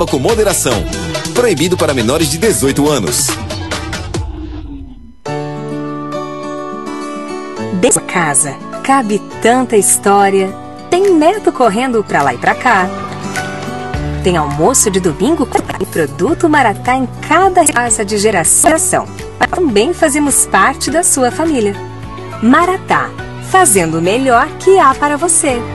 Com moderação. Proibido para menores de 18 anos. Dentro da casa cabe tanta história. Tem neto correndo pra lá e pra cá. Tem almoço de domingo e produto Maratá em cada casa de geração. Também fazemos parte da sua família. Maratá, fazendo o melhor que há para você.